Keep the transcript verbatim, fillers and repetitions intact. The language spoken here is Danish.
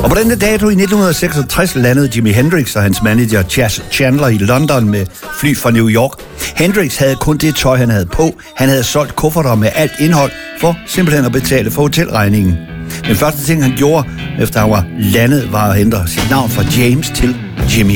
Og på denne dato i nitten seksogtres landede Jimi Hendrix og hans manager Chas Chandler i London med fly fra New York. Hendrix havde kun det tøj, han havde på. Han havde solgt kufferter med alt indhold for simpelthen at betale for hotelregningen. Den første ting, han gjorde, efter han var landet, var at ændre sit navn fra James til Jimi.